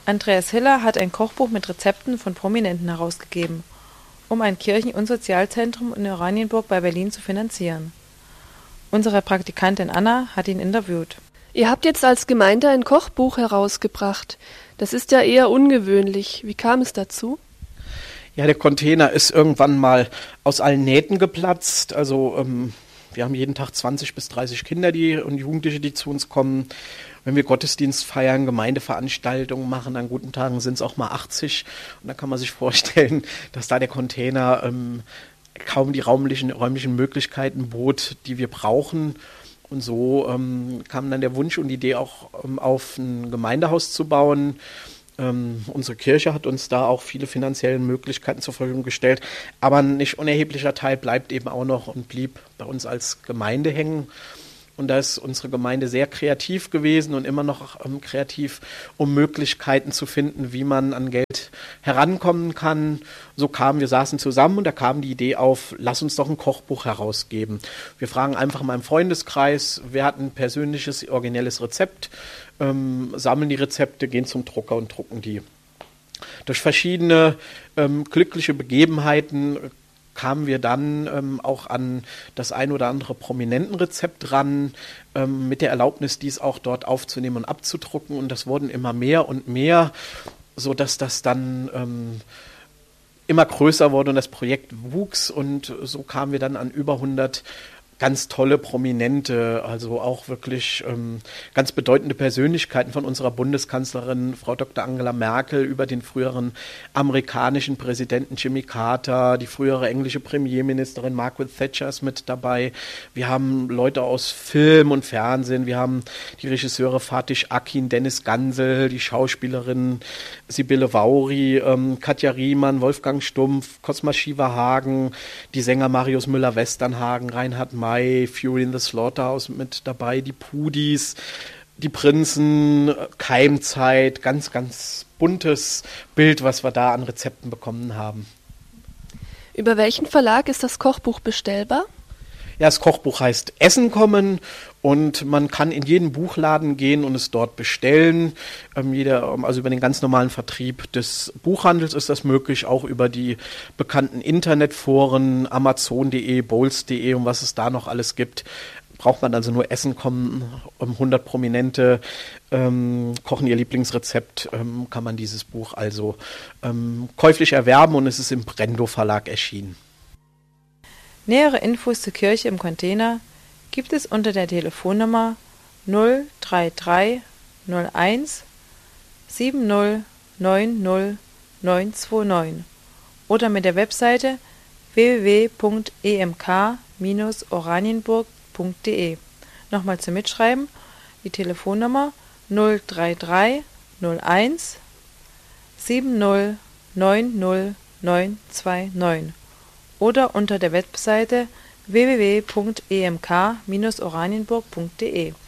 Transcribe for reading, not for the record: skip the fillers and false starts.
Andreas Hiller hat ein Kochbuch mit Rezepten von Prominenten herausgegeben, um ein Kirchen- und Sozialzentrum in Oranienburg bei Berlin zu finanzieren. Unsere Praktikantin Anna hat ihn interviewt. Ihr habt jetzt als Gemeinde ein Kochbuch herausgebracht. Das ist ja eher ungewöhnlich. Wie kam es dazu? Ja, der Container ist irgendwann mal aus allen Nähten geplatzt. Also wir haben jeden Tag 20 bis 30 Kinder und Jugendliche, die zu uns kommen. Wenn wir Gottesdienst feiern, Gemeindeveranstaltungen machen, an guten Tagen sind es auch mal 80. Und da kann man sich vorstellen, dass da der Container kaum die räumlichen Möglichkeiten bot, die wir brauchen. Und so kam dann der Wunsch und die Idee auch auf ein Gemeindehaus zu bauen. Unsere Kirche hat uns da auch viele finanzielle Möglichkeiten zur Verfügung gestellt. Aber ein nicht unerheblicher Teil bleibt eben auch noch und blieb bei uns als Gemeinde hängen. Und da ist unsere Gemeinde sehr kreativ gewesen und immer noch kreativ, um Möglichkeiten zu finden, wie man an Geld herankommen kann. Wir saßen zusammen und da kam die Idee auf, lass uns doch ein Kochbuch herausgeben. Wir fragen einfach mal im Freundeskreis, wer hat ein persönliches, originelles Rezept, sammeln die Rezepte, gehen zum Drucker und drucken die. Durch verschiedene glückliche Begebenheiten kamen wir dann auch an das ein oder andere Prominentenrezept ran, mit der Erlaubnis, dies auch dort aufzunehmen und abzudrucken. Und das wurden immer mehr und mehr, sodass das dann immer größer wurde und das Projekt wuchs. Und so kamen wir dann an über 100 ganz tolle Prominente, also auch wirklich ganz bedeutende Persönlichkeiten von unserer Bundeskanzlerin, Frau Dr. Angela Merkel, über den früheren amerikanischen Präsidenten Jimmy Carter, die frühere englische Premierministerin Margaret Thatcher ist mit dabei. Wir haben Leute aus Film und Fernsehen, wir haben die Regisseure Fatih Akin, Dennis Gansel, die Schauspielerin Sibylle Vauri, Katja Riemann, Wolfgang Stumpf, Cosma Shiva Hagen, die Sänger Marius Müller-Westernhagen, Reinhard May, Fury in the Slaughterhouse mit dabei, die Pudis, die Prinzen, Keimzeit, ganz, ganz buntes Bild, was wir da an Rezepten bekommen haben. Über welchen Verlag ist das Kochbuch bestellbar? Ja, das Kochbuch heißt Essen kommen und man kann in jeden Buchladen gehen und es dort bestellen. Also über den ganz normalen Vertrieb des Buchhandels ist das möglich, auch über die bekannten Internetforen, Amazon.de, Bowls.de und was es da noch alles gibt. Braucht man also nur Essen kommen, 100 Prominente kochen ihr Lieblingsrezept, kann man dieses Buch also käuflich erwerben und es ist im Brendo Verlag erschienen. Nähere Infos zur Kirche im Container gibt es unter der Telefonnummer 033 01 70 90 929 oder mit der Webseite www.emk-oranienburg.de. Nochmal zum Mitschreiben, die Telefonnummer 033 01 70 90 929 oder unter der Webseite www.emk-oranienburg.de.